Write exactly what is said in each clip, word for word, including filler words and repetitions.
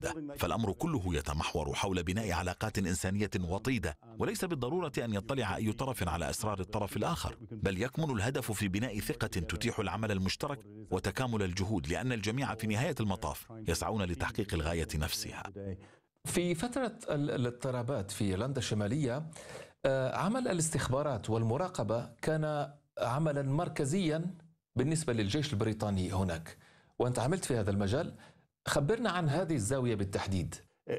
فالأمر كله يتمحور حول بناء علاقات إنسانية وطيدة، وليس بالضرورة أن يطلع أي طرف على أسرار الطرف الآخر، بل يكمن الهدف في بناء ثقة تتيح العمل المشترك وتكامل الجهود، لأن الجميع في نهاية المطاف يسعون لتحقيق الغاية نفسها. في فترة الاضطرابات في إيرلندا الشمالية، عمل الاستخبارات والمراقبة كان عملا مركزيا بالنسبة للجيش البريطاني هناك، وأنت عملت في هذا المجال. خبرنا عن هذه الزاوية بالتحديد.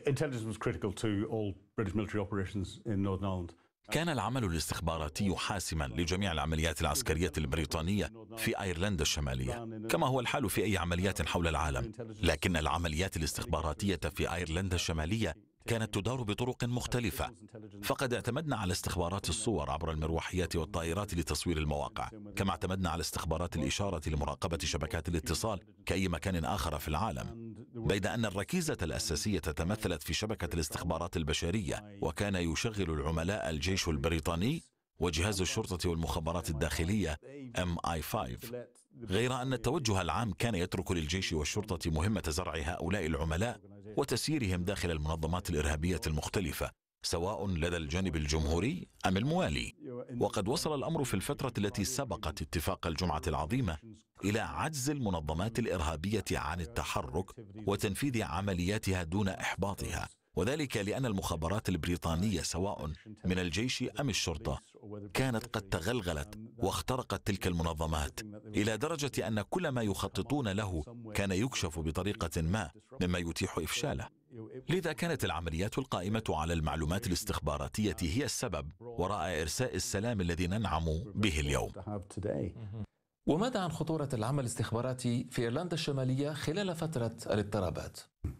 كان العمل الاستخباراتي حاسما لجميع العمليات العسكرية البريطانية في أيرلندا الشمالية، كما هو الحال في أي عمليات حول العالم. لكن العمليات الاستخباراتية في أيرلندا الشمالية كانت تدار بطرق مختلفة، فقد اعتمدنا على استخبارات الصور عبر المروحيات والطائرات لتصوير المواقع، كما اعتمدنا على استخبارات الإشارة لمراقبة شبكات الاتصال كأي مكان آخر في العالم، بيد أن الركيزة الأساسية تمثلت في شبكة الاستخبارات البشرية، وكان يشغل العملاء الجيش البريطاني وجهاز الشرطة والمخابرات الداخلية إم آي خمسة، غير أن التوجه العام كان يترك للجيش والشرطة مهمة زرع هؤلاء العملاء وتسييرهم داخل المنظمات الإرهابية المختلفة، سواء لدى الجانب الجمهوري أم الموالي. وقد وصل الأمر في الفترة التي سبقت اتفاق الجمعة العظيمة إلى عجز المنظمات الإرهابية عن التحرك وتنفيذ عملياتها دون إحباطها، وذلك لأن المخابرات البريطانية سواء من الجيش أم الشرطة كانت قد تغلغلت واخترقت تلك المنظمات إلى درجة أن كل ما يخططون له كان يكشف بطريقة ما مما يتيح إفشاله. لذا كانت العمليات القائمة على المعلومات الاستخباراتية هي السبب وراء إرساء السلام الذي ننعم به اليوم. وماذا عن خطورة العمل الاستخباراتي في إيرلندا الشمالية خلال فترة الاضطرابات؟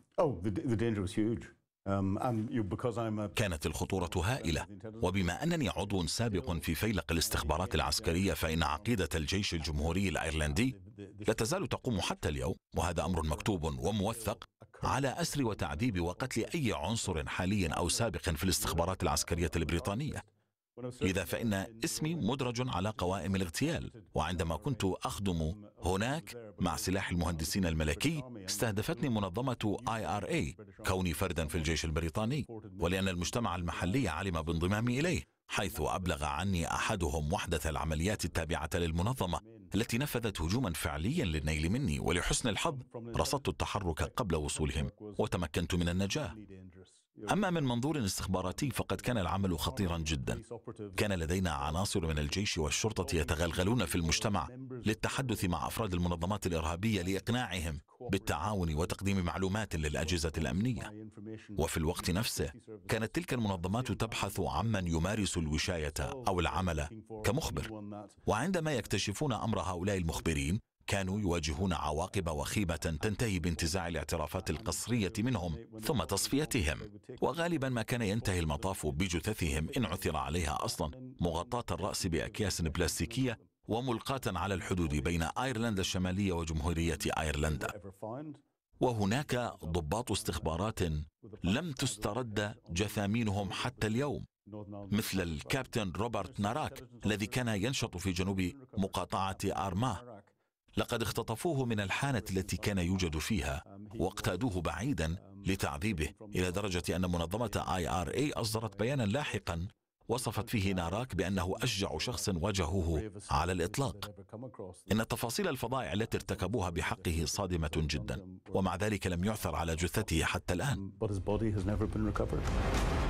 كانت الخطورة هائلة، وبما أنني عضو سابق في فيلق الاستخبارات العسكرية فإن عقيدة الجيش الجمهوري الأيرلندي لا تزال تقوم حتى اليوم، وهذا أمر مكتوب وموثق، على أسر وتعذيب وقتل أي عنصر حالي أو سابق في الاستخبارات العسكرية البريطانية. لذا فإن اسمي مدرج على قوائم الاغتيال، وعندما كنت أخدم هناك مع سلاح المهندسين الملكي استهدفتني منظمة آي آر إيه كوني فردا في الجيش البريطاني، ولأن المجتمع المحلي علم بانضمامي إليه، حيث أبلغ عني أحدهم وحدة العمليات التابعة للمنظمة التي نفذت هجوما فعليا للنيل مني، ولحسن الحظ رصدت التحرك قبل وصولهم وتمكنت من النجاة. أما من منظور استخباراتي فقد كان العمل خطيرا جدا. كان لدينا عناصر من الجيش والشرطة يتغلغلون في المجتمع للتحدث مع أفراد المنظمات الإرهابية لإقناعهم بالتعاون وتقديم معلومات للأجهزة الأمنية. وفي الوقت نفسه كانت تلك المنظمات تبحث عمن يمارس الوشاية أو العمل كمخبر، وعندما يكتشفون أمر هؤلاء المخبرين كانوا يواجهون عواقب وخيمة تنتهي بانتزاع الاعترافات القسرية منهم ثم تصفيتهم، وغالبا ما كان ينتهي المطاف بجثثهم إن عثر عليها أصلا مغطاة الرأس بأكياس بلاستيكية وملقاة على الحدود بين أيرلندا الشمالية وجمهورية أيرلندا. وهناك ضباط استخبارات لم تسترد جثامينهم حتى اليوم، مثل الكابتن روبرت ناراك الذي كان ينشط في جنوب مقاطعة أرماه. لقد اختطفوه من الحانة التي كان يوجد فيها واقتادوه بعيدا لتعذيبه، إلى درجة أن منظمة آي آر إيه أصدرت بيانا لاحقا وصفت فيه ناراك بأنه أشجع شخص واجهوه على الإطلاق. إن تفاصيل الفظائع التي ارتكبوها بحقه صادمة جدا، ومع ذلك لم يعثر على جثته حتى الآن.